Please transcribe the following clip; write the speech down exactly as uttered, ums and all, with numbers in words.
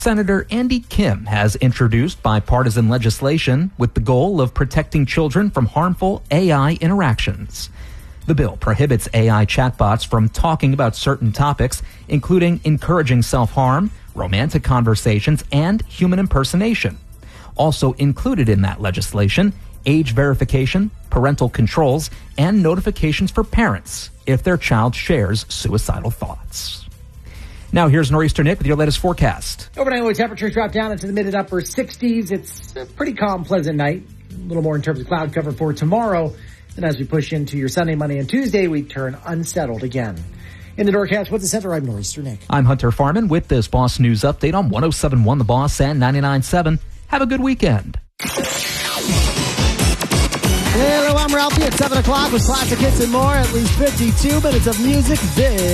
Senator Andy Kim has introduced bipartisan legislation with the goal of protecting children from harmful A I interactions. The bill prohibits A I chatbots from talking about certain topics, including encouraging self-harm, romantic conversations, and human impersonation. Also included in that legislation, age verification, parental controls, and notifications for parents if their child shares suicidal thoughts. Now here's Nor'easter Nick with your latest forecast. Overnight low temperatures drop down into the mid and upper sixties. It's a pretty calm, pleasant night. A little more in terms of cloud cover for tomorrow. And as we push into your Sunday, Monday, and Tuesday, we turn unsettled again. In the Doorcast, what's the center? I'm Nor'easter Nick. I'm Hunter Farman with this Boss News Update on one oh seven point one The Boss and ninety-nine point seven. Have a good weekend. Hello, I'm Ralphie at seven o'clock with classic hits and more. At least fifty-two minutes of music. This